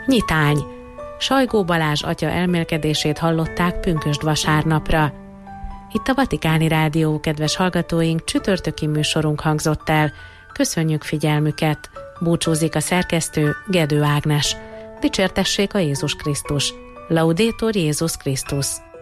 Nyitány. Sajgó Balázs atya elmélkedését hallották pünkösd vasárnapra. Itt a Vatikáni Rádió, kedves hallgatóink, csütörtöki műsorunk hangzott el. Köszönjük figyelmüket! Búcsúzik a szerkesztő, Gedő Ágnes. Dicsértessék a Jézus Krisztus! Laudetur Jézus Krisztus!